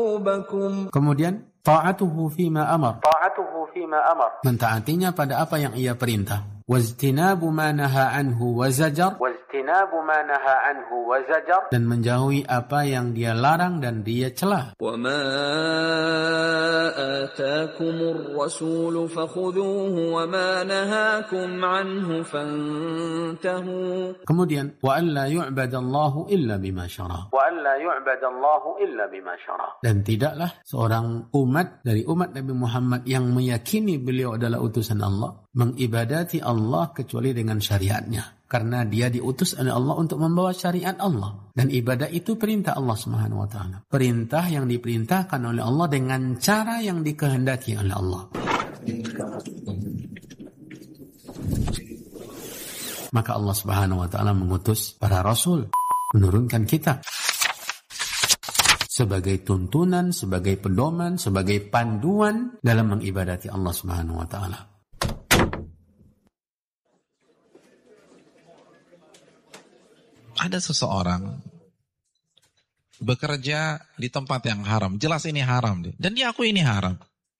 Kemudian ta'atuhu fima amar. Mentaatinya pada apa yang ia perintah. Wajtinabu ma naha anhu wa zajar. Dan menjauhi apa yang dia larang dan dia celah. Wa ma atakumur rasul fakhudhuhu wa ma nahakum anhu fantahu. Kemudian wa alla yu'badallahu illa bima syara. Dan tidaklah seorang umat dari umat Nabi Muhammad yang meyakini beliau adalah utusan Allah mengibadati Allah kecuali dengan syariatnya, karena dia diutus oleh Allah untuk membawa syariat Allah, dan ibadah itu perintah Allah Subhanahu wa taala, perintah yang diperintahkan oleh Allah dengan cara yang dikehendaki oleh Allah. Maka Allah Subhanahu wa taala mengutus para rasul, menurunkan kitab sebagai tuntunan, sebagai pedoman, sebagai panduan dalam mengibadati Allah Subhanahu wa taala. Ada seseorang bekerja di tempat yang haram, jelas ini haram dan dia akui ini haram,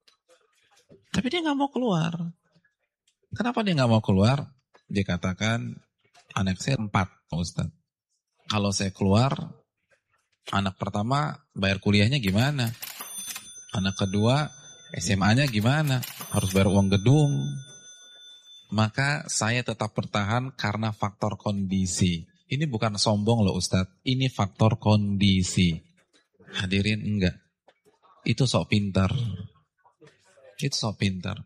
tapi dia nggak mau keluar. Kenapa dia nggak mau keluar? Dia katakan, anak saya 4, Ustaz. Kalau saya keluar, anak pertama bayar kuliahnya gimana? Anak kedua SMA-nya gimana? Harus bayar uang gedung. Maka saya tetap bertahan karena faktor kondisi. Ini bukan sombong loh Ustadz, ini faktor kondisi. Hadirin enggak. Itu sok pintar. Itu sok pintar.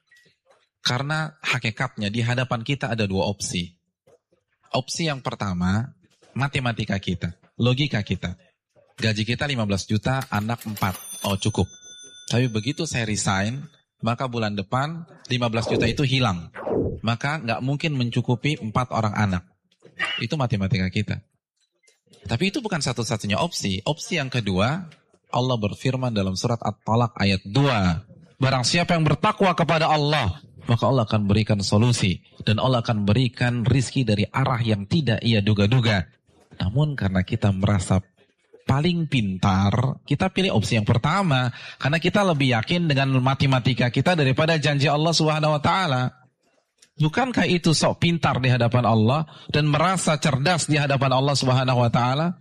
Karena hakikatnya di hadapan kita ada 2 opsi. Opsi yang pertama, matematika kita, logika kita. Gaji kita 15 juta, anak 4. Oh cukup. Tapi begitu saya resign, maka bulan depan 15 juta itu hilang. Maka nggak mungkin mencukupi 4 orang anak. Itu matematika kita. Tapi itu bukan satu-satunya opsi. Opsi yang kedua, Allah berfirman dalam surat At-Talaq ayat 2. Barang siapa yang bertakwa kepada Allah, maka Allah akan berikan solusi. Dan Allah akan berikan rizki dari arah yang tidak ia duga-duga. Namun karena kita merasa paling pintar, kita pilih opsi yang pertama. Karena kita lebih yakin dengan matematika kita daripada janji Allah Subhanahu wa taala. Bukankah itu sok pintar di hadapan Allah dan merasa cerdas di hadapan Allah Subhanahu wa taala?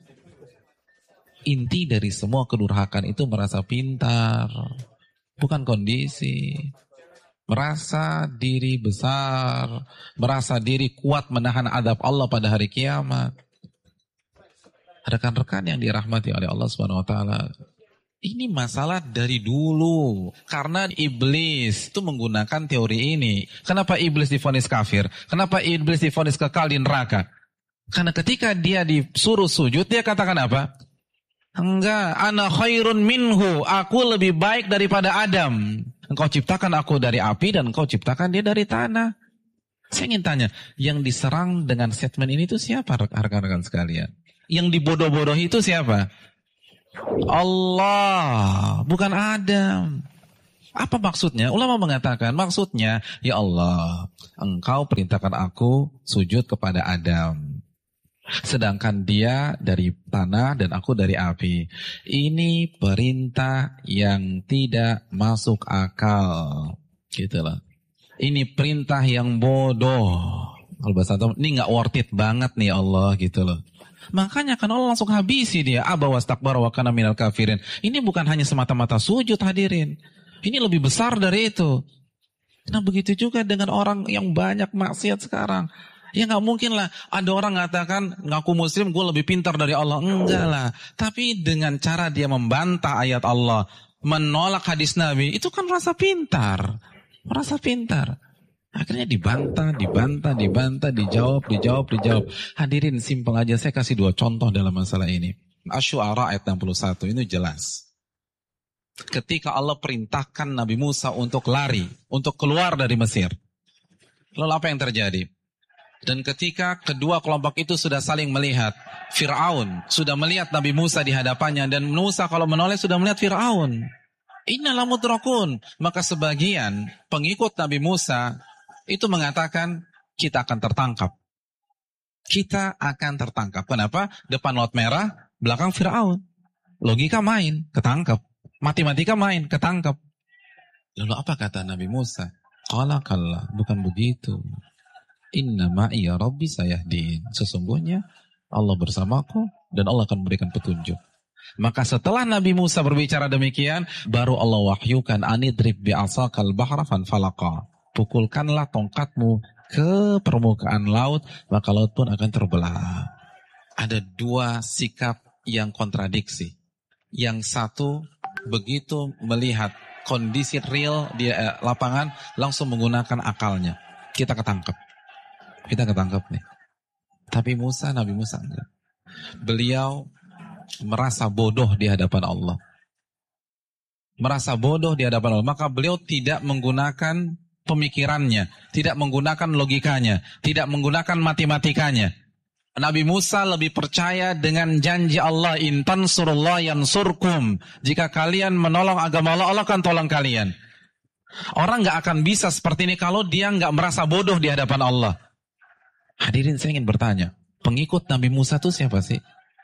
Inti dari semua kedurhakan itu merasa pintar, bukan kondisi. Merasa diri besar, merasa diri kuat menahan adab Allah pada hari kiamat. Rekan-rekan yang dirahmati oleh Allah Subhanahu wa taala, ini masalah dari dulu. Karena iblis itu menggunakan teori ini. Kenapa iblis divonis kafir? Kenapa iblis divonis kekal di neraka? Karena ketika dia disuruh sujud, dia katakan apa? Enggak, ana khairun minhu. Aku lebih baik daripada Adam. Engkau ciptakan aku dari api dan engkau ciptakan dia dari tanah. Saya ingin tanya, yang diserang dengan statement ini itu siapa rekan-rekan sekalian? Yang dibodoh-bodohi itu siapa? Allah, bukan Adam. Apa maksudnya? Ulama mengatakan maksudnya, ya Allah, engkau perintahkan aku sujud kepada Adam. Sedangkan dia dari tanah dan aku dari api. Ini perintah yang tidak masuk akal. Gitulah. Ini perintah yang bodoh. Kalau bahasa Arab, ini gak worth it banget nih Allah gitu loh. Makanya kan Allah langsung habisi dia. Aba wastakbara wa kana minal kafirin. Ini bukan hanya semata-mata sujud hadirin. Ini lebih besar dari itu. Nah begitu juga dengan orang yang banyak maksiat sekarang. Ya gak mungkin lah ada orang mengatakan ngaku muslim gue lebih pintar dari Allah. Enggak lah. Tapi dengan cara dia membantah ayat Allah, menolak hadis Nabi, itu kan rasa pintar. Merasa pintar. Akhirnya dibantah, dijawab. Hadirin simpel aja, saya kasih 2 contoh dalam masalah ini. Asy-Syu'ara ayat 61, ini jelas. Ketika Allah perintahkan Nabi Musa untuk lari, untuk keluar dari Mesir. Lalu apa yang terjadi? Dan ketika kedua kelompok itu sudah saling melihat, Fir'aun sudah melihat Nabi Musa di hadapannya, dan Musa kalau menoleh sudah melihat Fir'aun. Innal mudrakun. Maka sebagian pengikut Nabi Musa itu mengatakan kita akan tertangkap. Kita akan tertangkap. Kenapa? Depan laut merah, belakang Fir'aun. Logika main, ketangkep. Matematika main, ketangkep. Lalu apa kata Nabi Musa? Qala kalla, bukan begitu. Inna ma'iya rabbi sayahdin. Sesungguhnya Allah bersamaku dan Allah akan memberikan petunjuk. Maka setelah Nabi Musa berbicara demikian, baru Allah wahyukan anidrib bi'asakal bahra fanfalaqa. Pukulkanlah tongkatmu ke permukaan laut, maka laut pun akan terbelah. Ada dua sikap yang kontradiksi. Yang satu, begitu melihat kondisi real di lapangan, langsung menggunakan akalnya. Kita ketangkep nih. Tapi Nabi Musa enggak. Beliau merasa bodoh di hadapan Allah. Maka beliau tidak menggunakan pemikirannya, tidak menggunakan logikanya, tidak menggunakan matematikanya. Nabi Musa lebih percaya dengan janji Allah, in tansurullah yansurkum. Jika kalian menolong agama Allah, Allah akan tolong kalian. Orang gak akan bisa seperti ini kalau dia gak merasa bodoh di hadapan Allah. Hadirin, saya ingin bertanya, pengikut Nabi Musa itu siapa sih?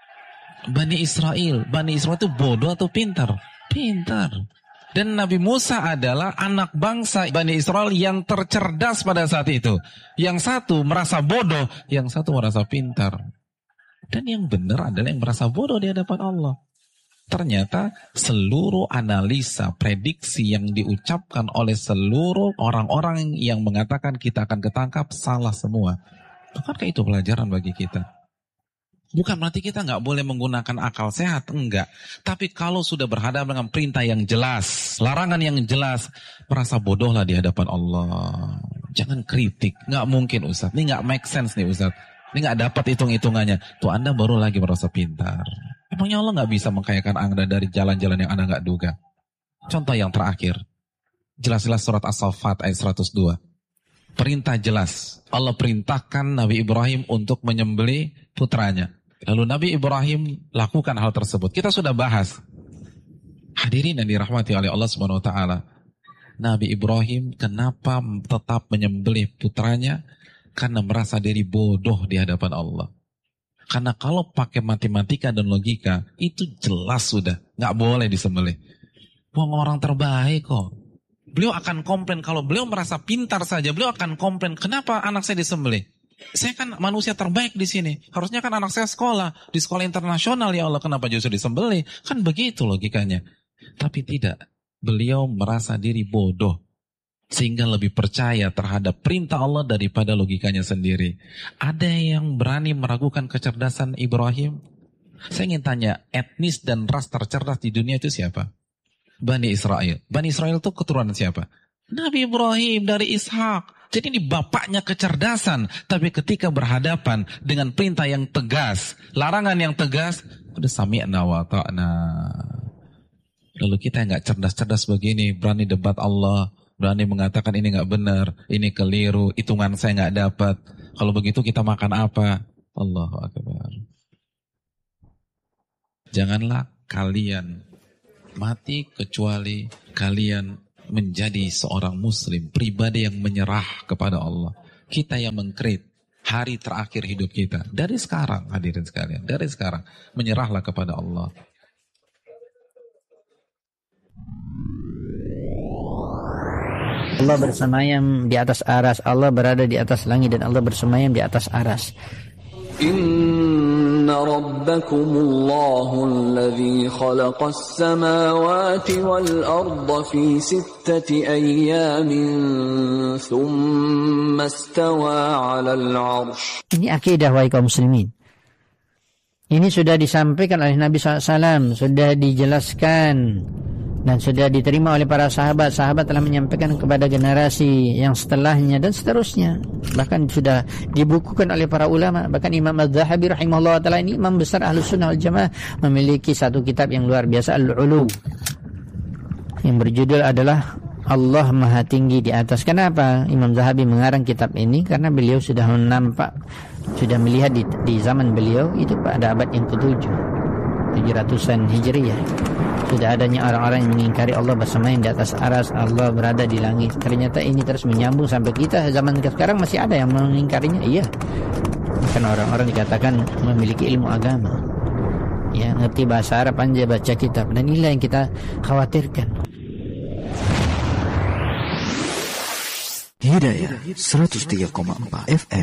Bani Israel. Bani Israel itu bodoh atau pintar? Pintar. Dan Nabi Musa adalah anak bangsa Bani Israel yang tercerdas pada saat itu. Yang satu merasa bodoh, yang satu merasa pintar. Dan yang benar adalah yang merasa bodoh di hadapan Allah. Ternyata seluruh analisa, prediksi yang diucapkan oleh seluruh orang-orang yang mengatakan kita akan ketangkap salah semua. Bukankah itu pelajaran bagi kita? Bukan berarti kita nggak boleh menggunakan akal sehat, enggak. Tapi kalau sudah berhadapan dengan perintah yang jelas, larangan yang jelas, merasa bodohlah di hadapan Allah. Jangan kritik, nggak mungkin Ustaz. Ini nggak make sense nih Ustaz. Ini nggak dapat hitung-hitungannya. Tuh Anda baru lagi merasa pintar. Emangnya Allah nggak bisa mengkayakan Anda dari jalan-jalan yang Anda nggak duga? Contoh yang terakhir, jelas-jelas surat As-Saffat ayat 102. Perintah jelas. Allah perintahkan Nabi Ibrahim untuk menyembelih putranya. Lalu Nabi Ibrahim lakukan hal tersebut. Kita sudah bahas. Hadirin yang dirahmati oleh Allah Subhanahu wa taala. Nabi Ibrahim kenapa tetap menyembelih putranya? Karena merasa diri bodoh di hadapan Allah. Karena kalau pakai matematika dan logika, itu jelas sudah nggak boleh disembelih. Wong orang terbaik kok. Beliau akan komplain, kalau beliau merasa pintar saja, beliau akan komplain, kenapa anak saya disembelih? Saya kan manusia terbaik di sini. Harusnya kan anak saya sekolah, di sekolah internasional, ya Allah, kenapa justru disembelih? Kan begitu logikanya. Tapi tidak, beliau merasa diri bodoh, sehingga lebih percaya terhadap perintah Allah daripada logikanya sendiri. Ada yang berani meragukan kecerdasan Ibrahim? Saya ingin tanya, etnis dan ras tercerdas di dunia itu siapa? Bani Israel. Bani Israel itu keturunan siapa? Nabi Ibrahim dari Ishak. Jadi ini bapaknya kecerdasan. Tapi ketika berhadapan dengan perintah yang tegas, larangan yang tegas, udah sami'na wa ta'na. Lalu kita yang gak cerdas-cerdas begini, berani debat Allah, berani mengatakan ini gak benar, ini keliru, hitungan saya gak dapat. Kalau begitu kita makan apa? Allahu Akbar. Janganlah kalian mati kecuali kalian menjadi seorang muslim, pribadi yang menyerah kepada Allah. Kita yang mengkrit hari terakhir hidup kita. Dari sekarang, hadirin sekalian, dari sekarang menyerahlah kepada Allah. Allah bersemayam di atas aras, Allah berada di atas langit, dan Allah bersemayam di atas aras. Inna rabbakumullahu alladhi khalaqas samawati wal arda fi 6 ayyamin thumma istawa 'alal 'arsy. Ini akidah wahai kaum muslimin. Ini sudah disampaikan oleh Nabi SAW, sudah dijelaskan dan sudah diterima oleh para sahabat. Sahabat telah menyampaikan kepada generasi yang setelahnya dan seterusnya. Bahkan sudah dibukukan oleh para ulama. Bahkan Imam Az-Zahabi rahimahullah ta'ala, ini imam besar Ahlus Sunnah wal Jamaah, memiliki satu kitab yang luar biasa, Al-Ulu, yang berjudul adalah Allah Maha Tinggi di atas. Kenapa Imam Zahabi mengarang kitab ini? Karena beliau sudah nampak, sudah melihat di zaman beliau itu pada abad yang ke-7, 700-an Hijriyah, sudah adanya orang-orang yang mengingkari Allah bersemayam di atas aras, Allah berada di langit. Ternyata ini terus menyambung sampai kita zaman sekarang masih ada yang mengingkarinya. Iya, karena orang-orang dikatakan memiliki ilmu agama. ya ngerti bahasa Arab, pandai baca kitab, dan inilah yang kita khawatirkan. Hidayah 103,4 FM